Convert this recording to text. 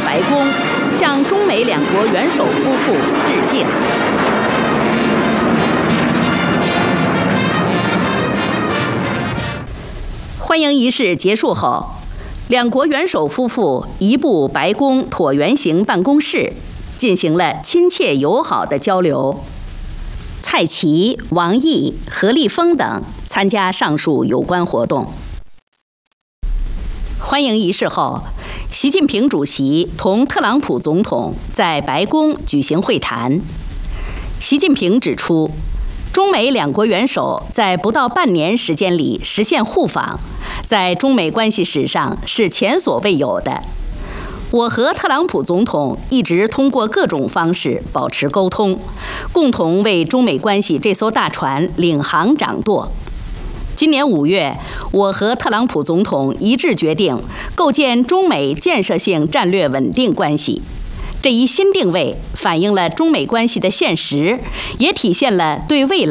白宫向中美两国元首夫妇致敬。欢迎仪式结束后，两国元首夫妇移步白宫椭圆形办公室，进行了亲切友好的交流。蔡奇、王毅、何立峰等参加上述有关活动。欢迎仪式后，习近平主席同特朗普总统在白宫举行会谈。习近平指出，中美两国元首在不到半年时间里实现互访，在中美关系史上是前所未有的。我和特朗普总统一直通过各种方式保持沟通，共同为中美关系这艘大船领航掌舵。今年5月，我和特朗普总统一致决定构建中美建设性战略稳定关系。这一新定位反映了中美关系的现实，也体现了对未来